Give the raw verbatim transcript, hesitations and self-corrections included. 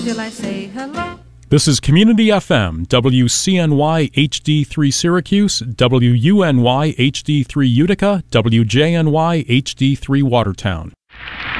till I say hello. This is Community F M, W C N Y H D three Syracuse, W U N Y H D three Utica, W J N Y H D three Watertown.